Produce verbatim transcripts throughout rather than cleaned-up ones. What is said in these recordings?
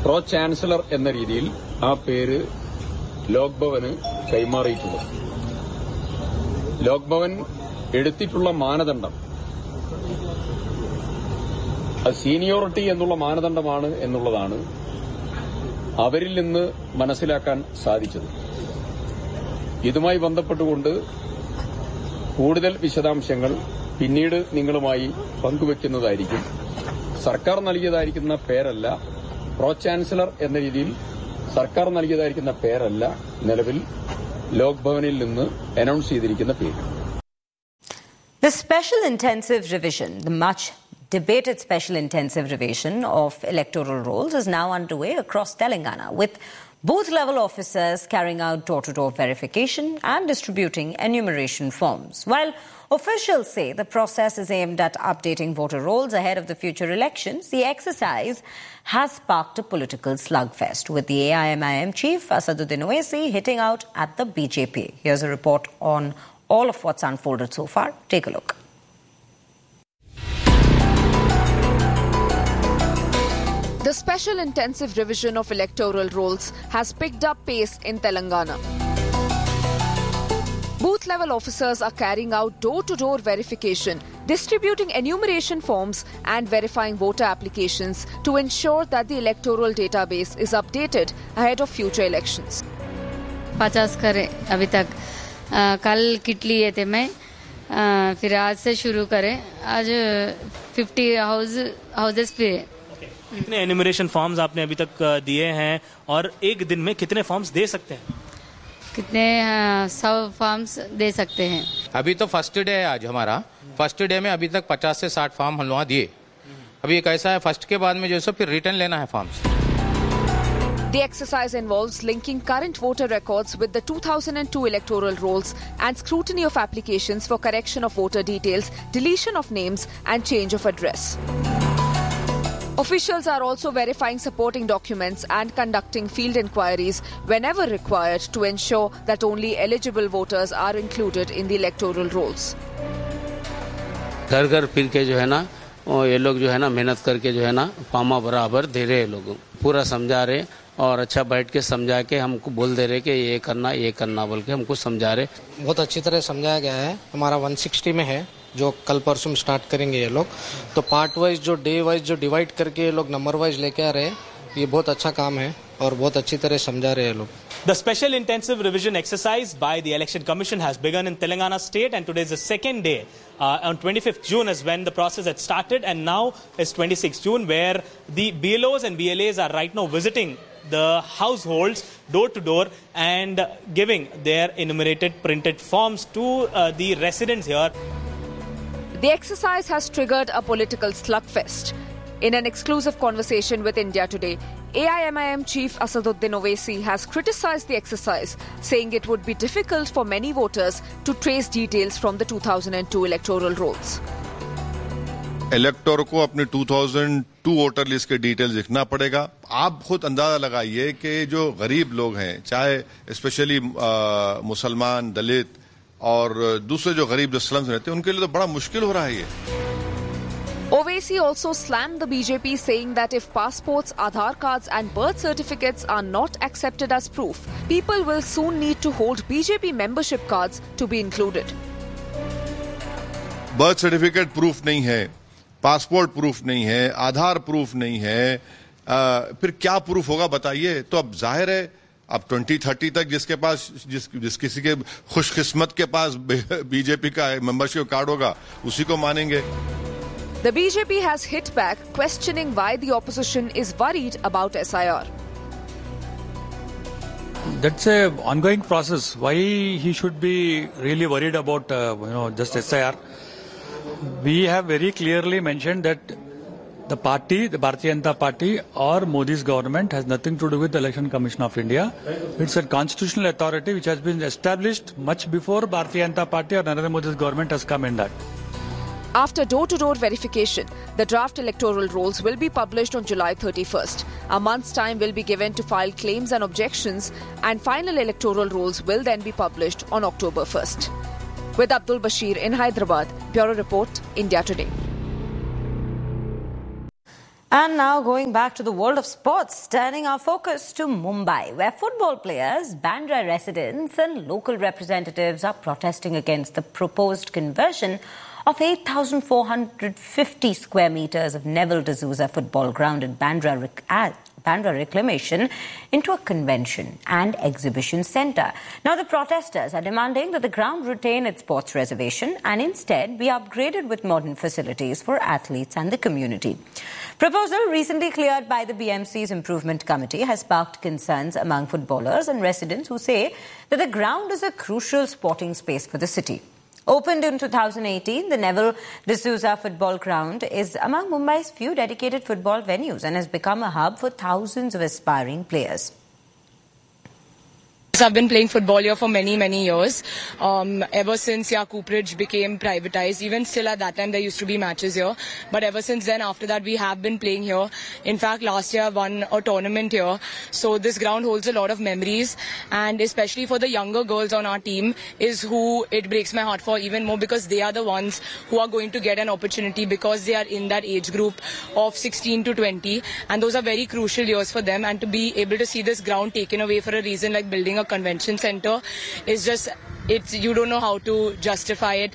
Pro chancellor എന്ന രീതിയിൽ ആ പേര് ലോക് ഭവന് കൈമാറിയിട്ടുള്ളത്. ലോക് ഭവൻ എടുത്തിട്ടുള്ള മാനദണ്ഡം അത് സീനിയോറിറ്റി എന്നുള്ള മാനദണ്ഡമാണ് എന്നുള്ളതാണ് അവരിൽ നിന്ന് മനസ്സിലാക്കാൻ സാധിച്ചത്. ഇതുമായി ബന്ധപ്പെട്ടുകൊണ്ട് കൂടുതൽ വിശദാംശങ്ങൾ പിന്നീട് നിങ്ങളുമായി പങ്കുവയ്ക്കുന്നതായിരിക്കും. സർക്കാർ നൽകിയതായിരിക്കുന്ന പേരല്ല, പ്രോ ചാൻസലർ എന്ന രീതിയിൽ സർക്കാർ നൽകിയതായിരിക്കുന്ന പേരല്ല നിലവിൽ ലോക് ഭവനിൽ നിന്ന് അനൗൺസ് ചെയ്തിരിക്കുന്ന പേര്. The special intensive revision, the much debated special intensive revision of electoral rolls is now underway across Telangana, with booth-level officers carrying out door-to-door verification and distributing enumeration forms. While officials say the process is aimed at updating voter rolls ahead of the future elections, the exercise has sparked a political slugfest, with the A I M I M chief Asaduddin Owaisi hitting out at the B J P. Here's a report on all of what's unfolded so far. Take a look. The special intensive revision of electoral rolls has picked up pace in Telangana. Booth-level officers are carrying out door-to-door verification, distributing enumeration forms and verifying voter applications to ensure that the electoral database is updated ahead of future elections. पचास करे अभी तक आ, कल kit लिए थे मैं आ, फिर आज से शुरू करें. आज फिफ्टी हाउस हाउसेस पे. कितने एन्यूमरेशन फॉर्म्स आपने अभी तक दिए हैं और एक दिन में कितने फॉर्म्स दे सकते हैं? कितने सौ फॉर्म्स दे सकते हैं. अभी तो फर्स्ट डे है आज हमारा. फर्स्ट डे में अभी तक पचास से साठ फॉर्म हम लोग दिए. अभी कैसा है, फर्स्ट के बाद में जो सब फिर रिटर्न लेना है forms. The exercise involves linking current voter records with the two thousand two electoral rolls and scrutiny of applications for correction of voter details, deletion of names and change of address. Officials are also verifying supporting documents and conducting field inquiries whenever required to ensure that only eligible voters are included in the electoral rolls. घर घर फिर के जो है ना ये लोग जो है ना मेहनत करके जो है ना पामा बराबर दे रहे हैं, लोग पूरा समझा रहे और अच्छा बैठ के समझा के हमको बोल दे रहे कि ये करना ये करना बोल के हमको समझा रहे. बहुत अच्छी तरह समझाया गया है. हमारा एक सौ साठ में है जो कल परसों स्टार्ट करेंगे ये लोग. तो पार्ट वाइज जो डे वाइज जो डिवाइड करके ये लोग नंबर वाइज लेके आ रहे हैं, ये बहुत अच्छा काम है और बहुत अच्छी तरह समझा रहे हैं लोग. The special intensive revision exercise by the Election Commission has begun in Telangana state, and today is the second day. Uh, on twenty-fifth June is when the process had started, and now is twenty-sixth June, where the B L Os and B L As are right now visiting the households door to door and giving their enumerated printed forms to uh, the residents here. The exercise has triggered a political slugfest. In an exclusive conversation with India Today, A I M I M chief Asaduddin Owaisi has criticized the exercise, saying it would be difficult for many voters to trace details from the two thousand two electoral rolls. Elector को अपने दो हज़ार दो voter list के details लिखना पड़ेगा. आप खुद अंदाजा लगाइए कि जो गरीब लोग हैं, चाहे स्पेशली मुसलमान, दलित और दूसरे जो गरीब जो स्लम्स रहते हैं, उनके लिए तो बड़ा मुश्किल हो रहा है ये. Owaisi also slammed the B J P, saying that if passports, Aadhaar cards and birth certificates are not accepted as proof, people will soon need to hold B J P membership cards to be included. Birth certificate proof नहीं है, passport proof नहीं है, आधार proof नहीं है, आ, फिर क्या proof होगा बताइए. तो अब जाहिर है अब ट्वेंटी थर्टी तक जिसके पास जिस जिस किसी के खुशकिस्मत के पास बीजेपी का मेंबरशिप कार्ड होगा उसी को मानेंगे. The B J P has hit back, questioning why the opposition is worried about S I R. That's a ongoing process. Why he should be really worried about uh, you know just S I R? We have very clearly mentioned that the party, the Bharatiya Janata Party or Modi's government has nothing to do with the Election Commission of India. It's a constitutional authority which has been established much before Bharatiya Janata Party or Narendra Modi's government has come in that. After door-to-door verification, the draft electoral rolls will be published on July thirty-first. A month's time will be given to file claims and objections, and final electoral rolls will then be published on October first. With Abdul Bashir in Hyderabad, Bureau Report, India Today. And now going back to the world of sports, turning our focus to Mumbai, where football players, Bandra residents and local representatives are protesting against the proposed conversion of eight thousand four hundred fifty square metres of Neville D'Souza football ground at Bandra, at Bandra Reclamation into a convention and exhibition centre. Now the protesters are demanding that the ground retain its sports reservation and instead be upgraded with modern facilities for athletes and the community. Proposal recently cleared by the B M C's Improvement Committee has sparked concerns among footballers and residents who say that the ground is a crucial sporting space for the city. Opened in two thousand eighteen, the Neville D'Souza football ground is among Mumbai's few dedicated football venues and has become a hub for thousands of aspiring players. I've been playing football here for many, many years. Um, ever since yeah, Cooperage became privatized, even still at that time there used to be matches here. But ever since then, after that, we have been playing here. In fact, last year I won a tournament here. So this ground holds a lot of memories, and especially for the younger girls on our team is who it breaks my heart for even more, because they are the ones who are going to get an opportunity because they are in that age group of sixteen to twenty, and those are very crucial years for them. And to be able to see this ground taken away for a reason like building a convention center is just, it's, you don't know how to justify it.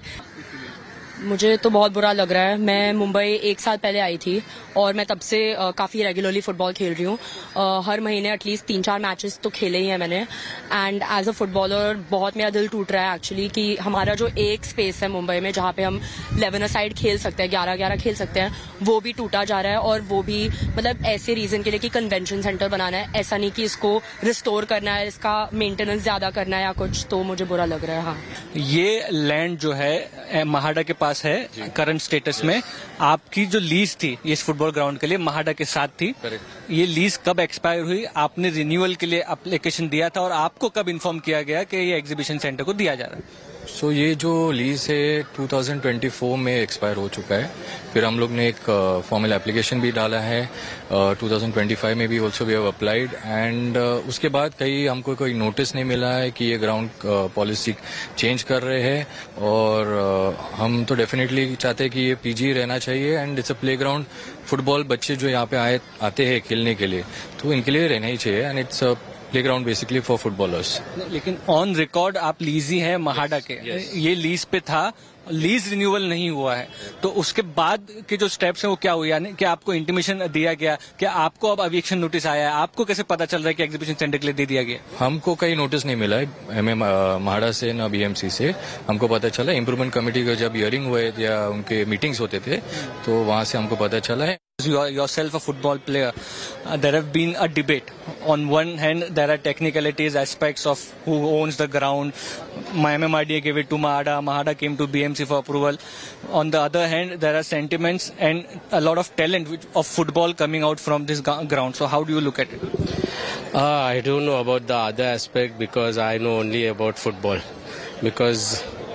मुझे तो बहुत बुरा लग रहा है. मैं मुंबई एक साल पहले आई थी और मैं तब से काफ़ी रेगुलरली फुटबॉल खेल रही हूँ. हर महीने एटलीस्ट तीन चार मैचेस तो खेले ही हैं मैंने. एंड एज अ फुटबॉलर बहुत मेरा दिल टूट रहा है एक्चुअली कि हमारा जो एक स्पेस है मुंबई में जहाँ पे हम इलेवन साइड खेल सकते हैं, ग्यारह ग्यारह खेल सकते हैं, वो भी टूटा जा रहा है. और वो भी मतलब ऐसे रीज़न के लिए कि कन्वेंशन सेंटर बनाना है, ऐसा नहीं कि इसको रिस्टोर करना है, इसका मेंटेनेंस ज़्यादा करना है या कुछ. तो मुझे बुरा लग रहा है. हाँ, ये लैंड जो है महाडा के पास है करंट स्टेटस में. आपकी जो लीज थी इस फुटबॉल ग्राउंड के लिए महाडा के साथ थी. ये लीज कब एक्सपायर हुई? आपने रिन्यूअल के लिए एप्लीकेशन दिया था और आपको कब इन्फॉर्म किया गया कि ये एग्जीबिशन सेंटर को दिया जा रहा है? सो so, ये जो लीज है टू थाउजेंड ट्वेंटी फोर में एक्सपायर हो चुका है. फिर हम लोग ने एक फॉर्मल एप्लीकेशन भी डाला है. टू थाउजेंड ट्वेंटी फाइव में भी also we have applied. And उसके बाद कहीं हमको कोई नोटिस नहीं मिला है कि ये ग्राउंड पॉलिसी चेंज कर रहे हैं. और uh, हम तो डेफिनेटली चाहते हैं कि ये पीजी रहना चाहिए. And it's a play ground. Football बच्चे जो यहाँ पे आए आते हैं खेलने के लिए, तो इनके लिए रहना ही चाहिए. And it's a playground basically for footballers. लेकिन ऑन रिकॉर्ड आप लीजी हैं महाडा के. yes. ये लीज पे था, लीज रिन्यूअल नहीं हुआ है. तो उसके बाद के जो स्टेप्स हैं वो क्या हुए? यानी कि आपको इंटीमेशन दिया गया कि आपको अब एविक्शन नोटिस आया है? आपको कैसे पता चल रहा है कि एग्जीबिशन सेंटर के लिए दे दिया गया? हमको कहीं नोटिस नहीं मिला है हमें महाडा से ना बीएमसी से. हमको पता चला इम्प्रूवमेंट कमेटी का जब हियरिंग हुए या उनके मीटिंग्स होते थे तो वहां से हमको पता चला है. You are yourself a football player. Uh, there have been a debate. On one hand, there are technicalities, aspects of who owns the ground. M M R D A gave it to Mahada. Mahada came to B M C for approval. On the other hand, there are sentiments and a lot of talent of football coming out from this ground. So how do you look at it? Uh, I don't know about the other aspect because I know only about football. Because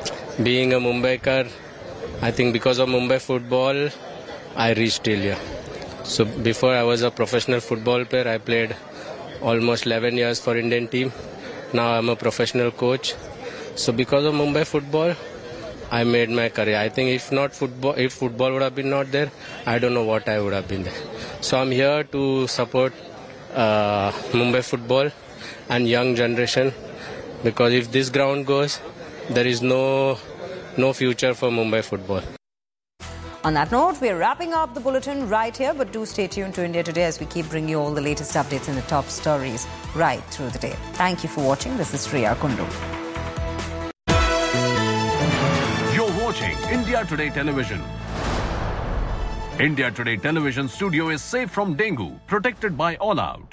being a Mumbaikar, I think because of Mumbai football, I reached till here. So before I was a professional football player, I played almost eleven years for Indian team. Now I'm a professional coach. So because of Mumbai football, I made my career. I think if not football, if football would have been not there, I don't know what I would have been there. So I'm here to support uh, Mumbai football and young generation, because if this ground goes, there is no no future for Mumbai football. On that note, we're wrapping up the bulletin right here, but do stay tuned to India Today as we keep bringing you all the latest updates and the top stories right through the day. Thank you for watching. This is Shreya Kundu. You're watching India Today Television. India Today Television studio is safe from dengue, protected by All Out.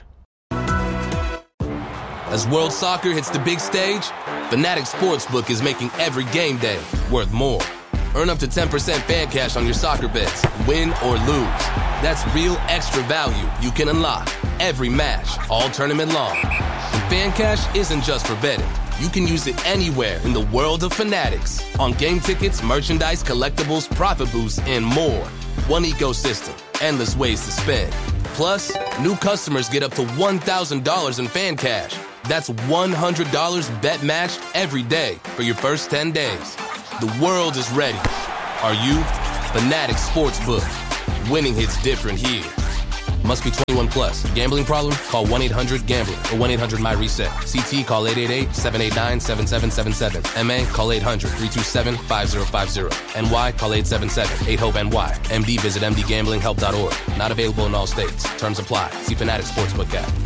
As World Soccer hits the big stage, Fanatics Sportsbook is making every game day worth more. Earn up to ten percent fan cash on your soccer bets, win or lose. That's real extra value you can unlock every match, all tournament long. And fan cash isn't just for betting. You can use it anywhere in the world of Fanatics. On game tickets, merchandise, collectibles, profit boosts, and more. One ecosystem, endless ways to spend. Plus, new customers get up to one thousand dollars in fan cash. That's one hundred dollars bet matched every day for your first ten days. The world is ready. Are you? Fanatics Sportsbook. Winning hits different here. Must be twenty-one plus. Gambling problem? Call one eight hundred gambler or one eight hundred my reset. C T call eight eight eight, seven eight nine, seven seven seven seven. M A call eight hundred, three two seven, five zero five zero. N Y call eight seven seven, eight hope N Y. M D visit m d gambling help dot org. Not available in all states. Terms apply. See Fanatics Sportsbook app.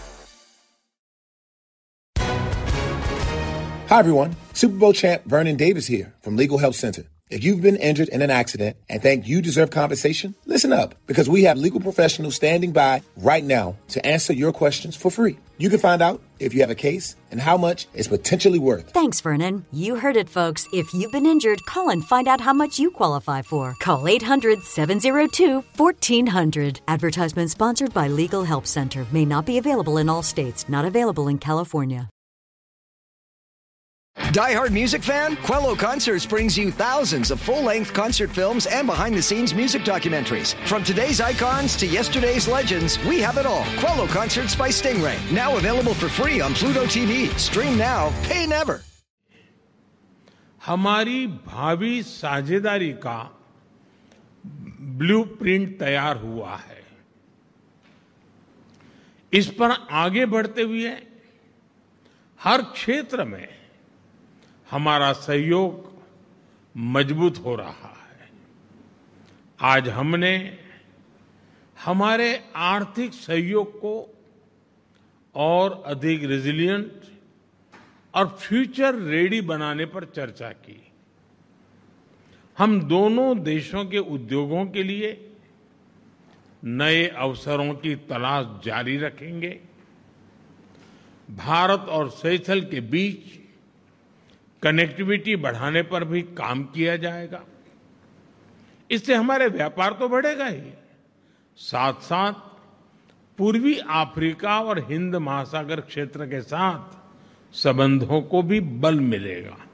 Hi, everyone. Super Bowl champ Vernon Davis here from Legal Help Center. If you've been injured in an accident and think you deserve compensation, listen up, because we have legal professionals standing by right now to answer your questions for free. You can find out if you have a case and how much it's potentially worth. Thanks, Vernon. You heard it, folks. If you've been injured, call and find out how much you qualify for. Call eight hundred, seven oh two, fourteen hundred. Advertisement sponsored by Legal Help Center. May not be available in all states. Not available in California. Die Hard music fan? Quello Concerts brings you thousands of full-length concert films and behind-the-scenes music documentaries. From today's icons to yesterday's legends, we have it all. Quello Concerts by Stingray. Now available for free on Pluto T V. Stream now, pay never. हमारी भावी साझेदारी का blueprint तैयार हुआ है. इस पर आगे बढ़ते हुए हर क्षेत्र में हमारा सहयोग मजबूत हो रहा है. आज हमने हमारे आर्थिक सहयोग को और अधिक रेजिलिएंट और फ्यूचर रेडी बनाने पर चर्चा की. हम दोनों देशों के उद्योगों के लिए नए अवसरों की तलाश जारी रखेंगे. भारत और सेशेल्स के बीच कनेक्टिविटी बढ़ाने पर भी काम किया जाएगा. इससे हमारे व्यापार तो बढ़ेगा ही, साथ साथ पूर्वी अफ्रीका और हिंद महासागर क्षेत्र के साथ संबंधों को भी बल मिलेगा.